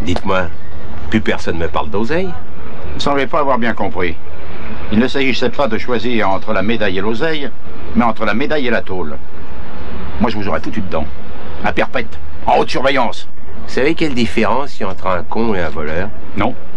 Dites-moi, plus personne me parle d'oseille? Vous ne semblez pas avoir bien compris. Il ne s'agissait pas de choisir entre la médaille et l'oseille, mais entre la médaille et la tôle. Moi, je vous aurais foutu dedans. À perpète, en haute surveillance. Vous savez quelle différence il y a entre un con et un voleur? Non.